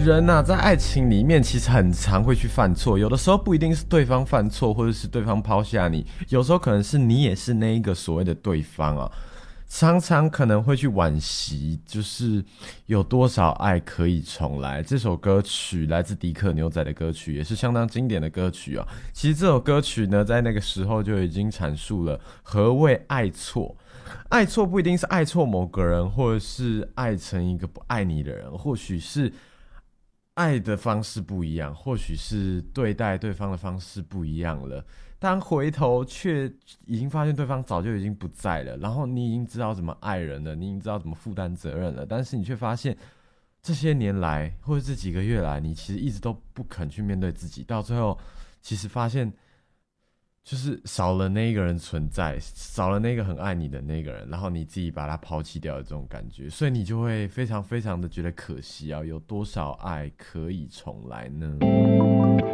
人啊，在爱情里面其实很常会去犯错，有的时候不一定是对方犯错，或者是对方抛下你，有时候可能是你也是那一个所谓的对方啊。常常可能会去惋惜，就是有多少爱可以重来。这首歌曲来自迪克牛仔的歌曲，也是相当经典的歌曲啊。其实这首歌曲呢，在那个时候就已经阐述了何谓爱错。爱错不一定是爱错某个人，或者是爱成一个不爱你的人，或许是爱的方式不一样，或许是对待对方的方式不一样了。当回头却已经发现对方早就已经不在了，然后你已经知道怎么爱人了，你已经知道怎么负担责任了，但是你却发现这些年来或者这几个月来，你其实一直都不肯去面对自己，到最后其实发现就是少了那一个人存在，少了那个很爱你的那个人，然后你自己把他抛弃掉的这种感觉，所以你就会非常非常的觉得可惜啊！有多少爱可以重来呢？